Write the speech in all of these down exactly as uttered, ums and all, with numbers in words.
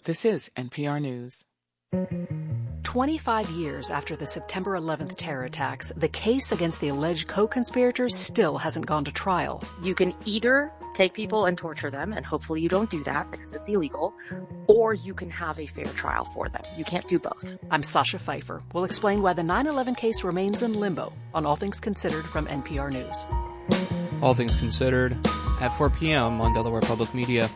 This is N P R News. twenty-five years after the September eleventh terror attacks, the case against the alleged co-conspirators still hasn't gone to trial. You can either take people and torture them, and hopefully you don't do that because it's illegal, or you can have a fair trial for them. You can't do both. I'm Sasha Pfeiffer. We'll explain why the nine eleven case remains in limbo on All Things Considered from N P R News. All Things Considered at four p.m. on Delaware Public Media.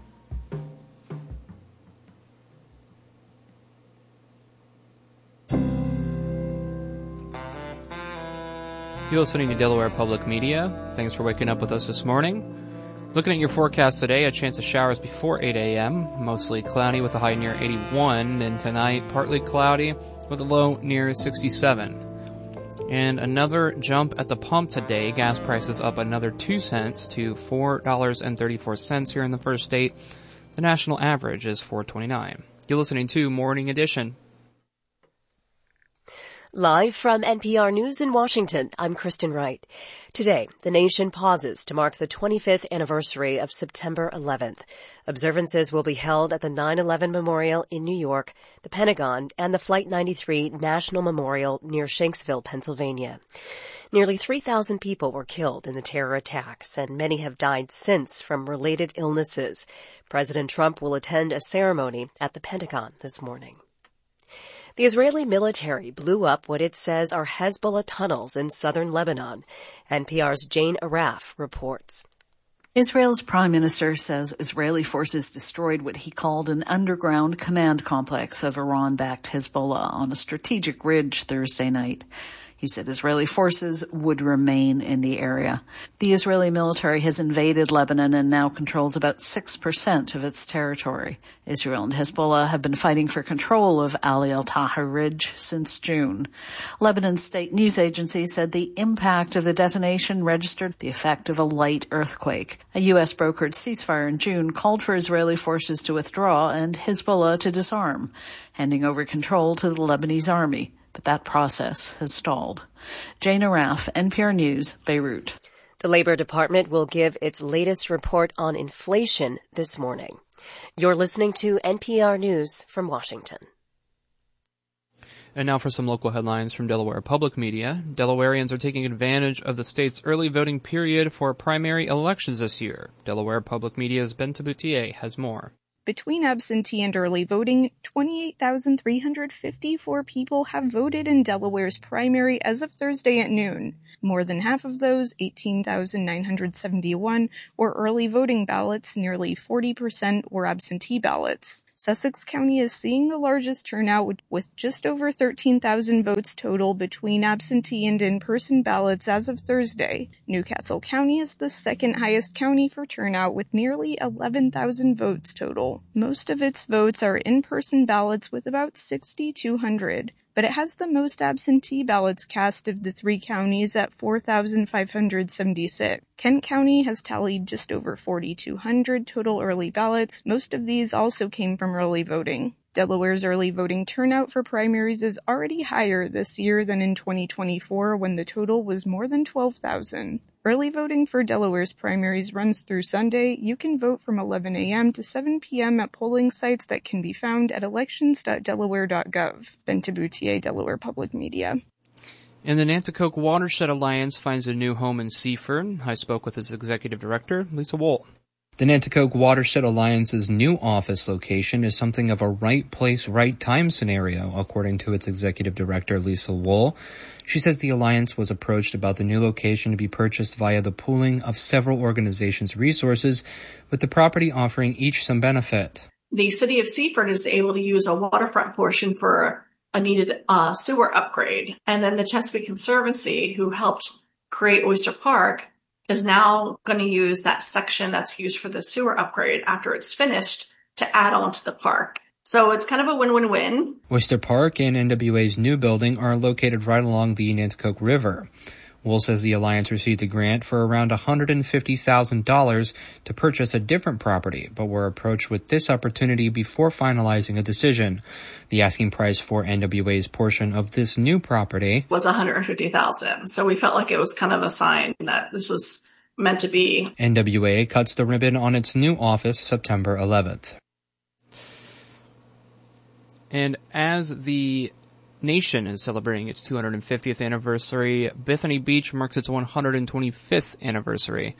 You're listening to Delaware Public Media. Thanks for waking up with us this morning. Looking at your forecast today, a chance of showers before eight a.m. Mostly cloudy with a high near eighty-one. And tonight, partly cloudy with a low near sixty-seven. And another jump at the pump today. Gas prices up another two cents to four dollars and thirty-four cents here in the first state. The national average is four dollars and twenty-nine cents. You're listening to Morning Edition. Live from N P R News in Washington, I'm Kristen Wright. Today, the nation pauses to mark the twenty-fifth anniversary of September eleventh. Observances will be held at the nine eleven Memorial in New York, the Pentagon, and the Flight ninety-three National Memorial near Shanksville, Pennsylvania. Nearly three thousand people were killed in the terror attacks, and many have died since from related illnesses. President Trump will attend a ceremony at the Pentagon this morning. The Israeli military blew up what it says are Hezbollah tunnels in southern Lebanon. N P R's Jane Araf reports. Israel's prime minister says Israeli forces destroyed what he called an underground command complex of Iran-backed Hezbollah on a strategic ridge Thursday night. He said Israeli forces would remain in the area. The Israeli military has invaded Lebanon and now controls about six percent of its territory. Israel and Hezbollah have been fighting for control of Ali al-Tahrir Ridge since June. Lebanon's state news agency said the impact of the detonation registered the effect of a light earthquake. A U S brokered ceasefire in June called for Israeli forces to withdraw and Hezbollah to disarm, handing over control to the Lebanese army. But that process has stalled. Jane Araf, N P R News, Beirut. The Labor Department will give its latest report on inflation this morning. You're listening to N P R News from Washington. And now for some local headlines from Delaware Public Media. Delawareans are taking advantage of the state's early voting period for primary elections this year. Delaware Public Media's Ben Taboutier has more. Between absentee and early voting, twenty-eight thousand three hundred fifty-four people have voted in Delaware's primary as of Thursday at noon. More than half of those, eighteen thousand nine hundred seventy-one, were early voting ballots. Nearly forty percent were absentee ballots. Sussex County is seeing the largest turnout with just over thirteen thousand votes total between absentee and in-person ballots as of Thursday. Newcastle County is the second highest county for turnout with nearly eleven thousand votes total. Most of its votes are in-person ballots with about six thousand two hundred. But it has the most absentee ballots cast of the three counties at four thousand five hundred seventy-six. Kent County has tallied just over four thousand two hundred total early ballots. Most of these also came from early voting. Delaware's early voting turnout for primaries is already higher this year than in twenty twenty-four when the total was more than twelve thousand. Early voting for Delaware's primaries runs through Sunday. You can vote from eleven a.m. to seven p.m. at polling sites that can be found at elections dot delaware dot gov. Ben Taboutier, Delaware Public Media. And the Nanticoke Watershed Alliance finds a new home in Seaford. I spoke with its executive director, Lisa Wohl. The Nanticoke Watershed Alliance's new office location is something of a right place, right time scenario, according to its executive director, Lisa Wohl. She says the alliance was approached about the new location to be purchased via the pooling of several organizations' resources, with the property offering each some benefit. The city of Seaford is able to use a waterfront portion for a needed uh, sewer upgrade. And then the Chesapeake Conservancy, who helped create Oyster Park, is now going to use that section that's used for the sewer upgrade after it's finished to add on to the park. So it's kind of a win-win-win. Oyster Park and N W A's new building are located right along the Nanticoke River. Wohl says the alliance received a grant for around one hundred fifty thousand dollars to purchase a different property, but were approached with this opportunity before finalizing a decision. The asking price for N W A's portion of this new property was one hundred fifty thousand dollars. So we felt like it was kind of a sign that this was meant to be. N W A cuts the ribbon on its new office September eleventh. And as the nation is celebrating its two hundred fiftieth anniversary, Bethany Beach marks its one hundred twenty-fifth anniversary.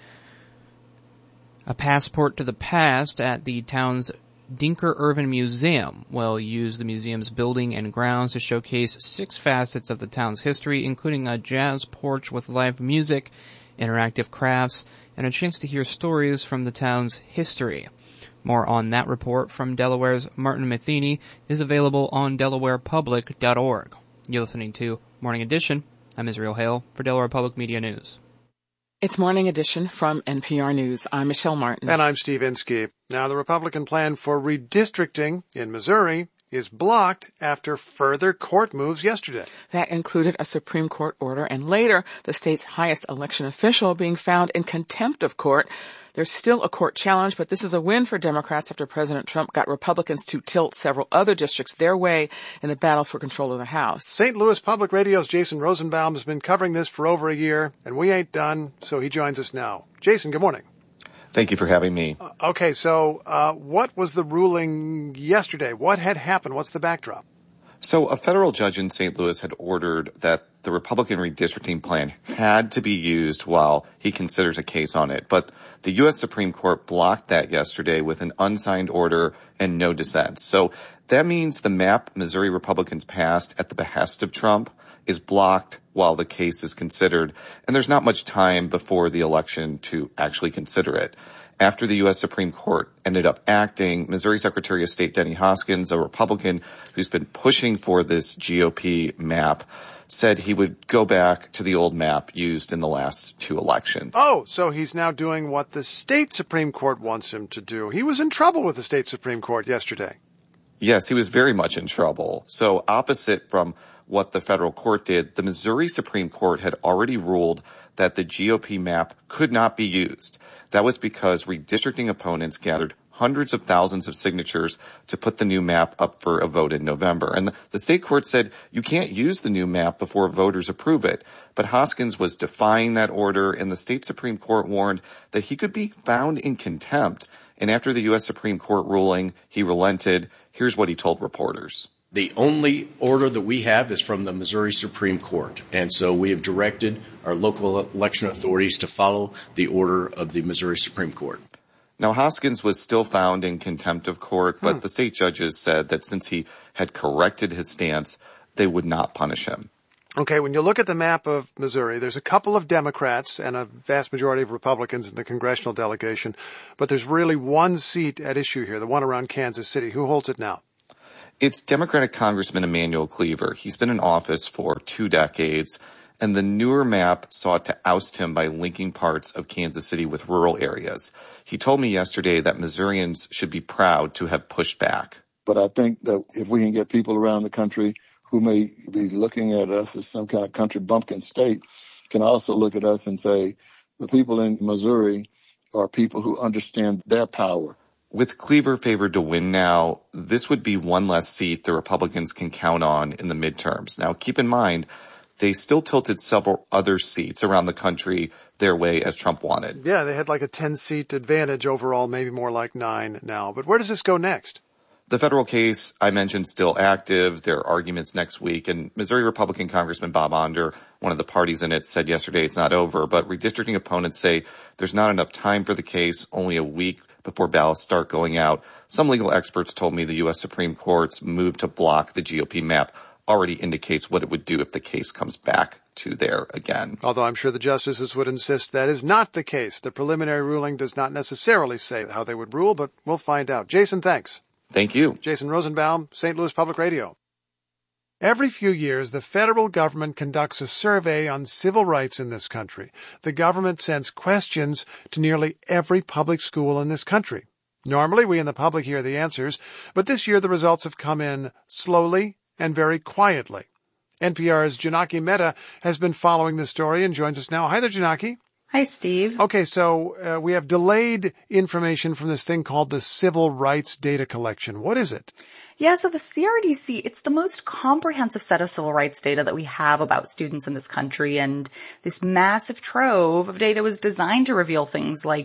A passport to the past at the town's Dinker Irvin Museum will use the museum's building and grounds to showcase six facets of the town's history, including a jazz porch with live music, interactive crafts, and a chance to hear stories from the town's history. More on that report from Delaware's Martin Matheny is available on delaware public dot org. You're listening to Morning Edition. I'm Israel Hale for Delaware Public Media News. It's Morning Edition from N P R News. I'm Michelle Martin. And I'm Steve Inskeep. Now, the Republican plan for redistricting in Missouri is blocked after further court moves yesterday. That included a Supreme Court order and later the state's highest election official being found in contempt of court. There's still a court challenge, but this is a win for Democrats after President Trump got Republicans to tilt several other districts their way in the battle for control of the House. Saint Louis Public Radio's Jason Rosenbaum has been covering this for over a year, and we ain't done, so he joins us now. Jason, good morning. Thank you for having me. Uh, okay, so uh, what was the ruling yesterday? What had happened? What's the backdrop? So a federal judge in Saint Louis had ordered that the Republican redistricting plan had to be used while he considers a case on it. But the U S Supreme Court blocked that yesterday with an unsigned order and no dissent. So that means the map Missouri Republicans passed at the behest of Trump is blocked while the case is considered. And there's not much time before the election to actually consider it. After the U S Supreme Court ended up acting, Missouri Secretary of State Denny Hoskins, a Republican who's been pushing for this G O P map, said he would go back to the old map used in the last two elections. Oh, so he's now doing what the state Supreme Court wants him to do. He was in trouble with the state Supreme Court yesterday. Yes, he was very much in trouble. So opposite from what the federal court did, the Missouri Supreme Court had already ruled that the G O P map could not be used. That was because redistricting opponents gathered hundreds of thousands of signatures to put the new map up for a vote in November. And the, the state court said you can't use the new map before voters approve it. But Hoskins was defying that order, and the state Supreme Court warned that he could be found in contempt. And after the U S Supreme Court ruling, he relented. Here's what he told reporters. The only order that we have is from the Missouri Supreme Court, and so we have directed our local election authorities to follow the order of the Missouri Supreme Court. Now, Hoskins was still found in contempt of court, but hmm. the state judges said that since he had corrected his stance, they would not punish him. Okay, when you look at the map of Missouri, there's a couple of Democrats and a vast majority of Republicans in the congressional delegation, but there's really one seat at issue here, the one around Kansas City. Who holds it now? It's Democratic Congressman Emanuel Cleaver. He's been in office for two decades, and the newer map sought to oust him by linking parts of Kansas City with rural areas. He told me yesterday that Missourians should be proud to have pushed back. But I think that if we can get people around the country who may be looking at us as some kind of country bumpkin state can also look at us and say, the people in Missouri are people who understand their power. With Cleaver favored to win now, this would be one less seat the Republicans can count on in the midterms. Now, keep in mind, they still tilted several other seats around the country their way as Trump wanted. Yeah, they had like a ten-seat advantage overall, maybe more like nine now. But where does this go next? The federal case I mentioned still active. There are arguments next week. And Missouri Republican Congressman Bob Onder, one of the parties in it, said yesterday it's not over. But redistricting opponents say there's not enough time for the case, only a week before ballots start going out. Some legal experts told me the U S Supreme Court's move to block the G O P map already indicates what it would do if the case comes back to there again. Although I'm sure the justices would insist that is not the case. The preliminary ruling does not necessarily say how they would rule, but we'll find out. Jason, thanks. Thank you. Jason Rosenbaum, Saint Louis Public Radio. Every few years, the federal government conducts a survey on civil rights in this country. The government sends questions to nearly every public school in this country. Normally, we in the public hear the answers, but this year the results have come in slowly and very quietly. N P R's Janaki Mehta has been following this story and joins us now. Hi there, Janaki. Hi, Steve. Okay, so uh, we have delayed information from this thing called the Civil Rights Data Collection. What is it? Yeah, so the C R D C, it's the most comprehensive set of civil rights data that we have about students in this country. And this massive trove of data was designed to reveal things like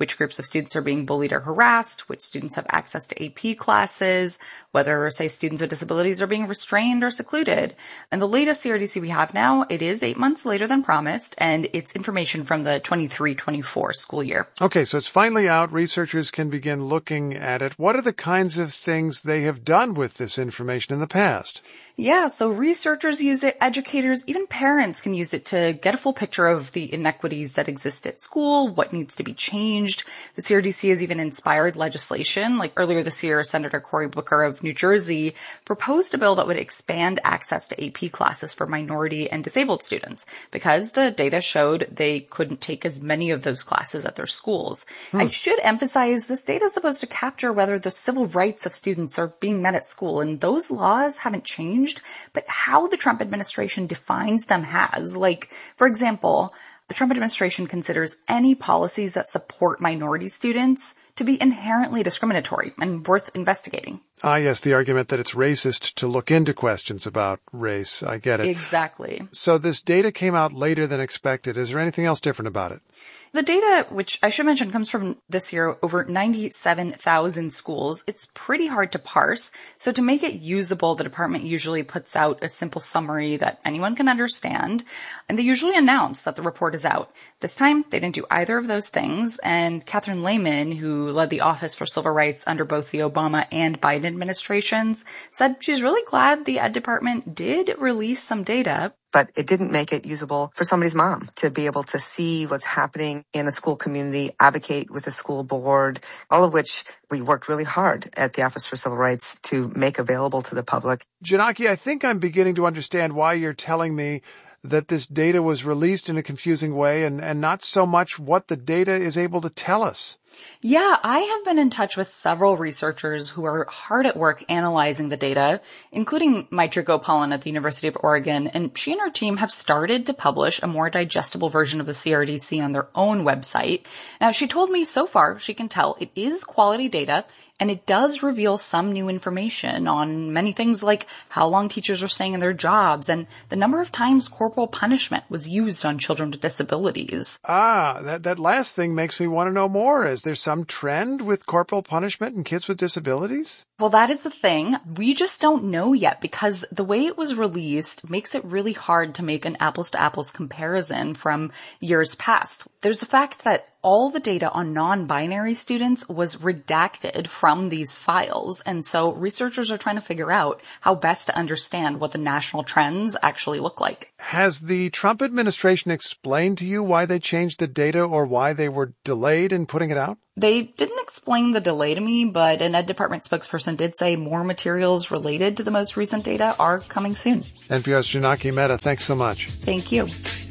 which groups of students are being bullied or harassed, which students have access to A P classes, whether, say, students with disabilities are being restrained or secluded. And the latest C R D C we have now, it is eight months later than promised, and it's information from the twenty-three twenty-four school year. Okay, so it's finally out. Researchers can begin looking at it. What are the kinds of things they have done with this information in the past? Yeah, so researchers use it, educators, even parents can use it to get a full picture of the inequities that exist at school, what needs to be changed. The C R D C has even inspired legislation. Like earlier this year, Senator Cory Booker of New Jersey proposed a bill that would expand access to A P classes for minority and disabled students because the data showed they couldn't take as many of those classes at their schools. Hmm. I should emphasize this data is supposed to capture whether the civil rights of students are being met at school, and those laws haven't changed. But how the Trump administration defines them has. Like, for example, the Trump administration considers any policies that support minority students to be inherently discriminatory and worth investigating. Ah, yes, the argument that it's racist to look into questions about race. I get it. Exactly. So this data came out later than expected. Is there anything else different about it? The data, which I should mention comes from this year, over ninety-seven thousand schools. It's pretty hard to parse. So to make it usable, the department usually puts out a simple summary that anyone can understand. And they usually announce that the report is out. This time, they didn't do either of those things. And Catherine Lehman, who led the Office for Civil Rights under both the Obama and Biden administrations, said she's really glad the Ed Department did release some data. But it didn't make it usable for somebody's mom to be able to see what's happening in the school community, advocate with the school board, all of which we worked really hard at the Office for Civil Rights to make available to the public. Janaki, I think I'm beginning to understand why you're telling me that this data was released in a confusing way and, and not so much what the data is able to tell us. Yeah, I have been in touch with several researchers who are hard at work analyzing the data, including Maitri Gopalan at the University of Oregon, and she and her team have started to publish a more digestible version of the C R D C on their own website. Now, she told me so far she can tell it is quality data, and it does reveal some new information on many things like how long teachers are staying in their jobs and the number of times corporal punishment was used on children with disabilities. Ah, that, that last thing makes me want to know more. Is there some trend with corporal punishment in kids with disabilities? Well, that is the thing. We just don't know yet because the way it was released makes it really hard to make an apples-to-apples comparison from years past. There's the fact that all the data on non-binary students was redacted from these files, and so researchers are trying to figure out how best to understand what the national trends actually look like. Has the Trump administration explained to you why they changed the data or why they were delayed in putting it out? They didn't explain the delay to me, but an Ed Department spokesperson did say more materials related to the most recent data are coming soon. N P R's Janaki Mehta, thanks so much. Thank you.